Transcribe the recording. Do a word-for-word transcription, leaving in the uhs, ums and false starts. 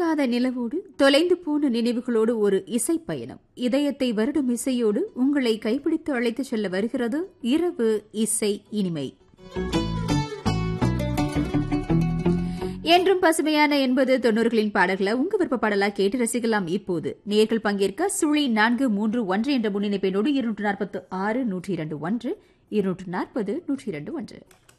தூங்காத நிலவோடு தொலைந்து போன நினைவுகளோடு ஒரு இசை பயணம். இதயத்தை வருடும் இசையோடு உங்களை கைப்பிடித்து அழைத்துச் செல்ல வருகிறது இரவு இசை இனிமை. என்றும் பசுமையான எண்பது தொன்னூறுகளின் பாடல்களை உங்க விருப்ப பாடலா கேட்டு ரசிக்கலாம். இப்போது நேர்கள் பங்கேற்க சுழி நான்கு மூன்று ஒன்று என்ற முன்னிணைப்பெண்ணோடு இருநூற்று நாற்பத்து ஆறு நூற்றி இரண்டு ஒன்று இருநூற்று நாற்பது நூற்றி இரண்டு ஒன்று.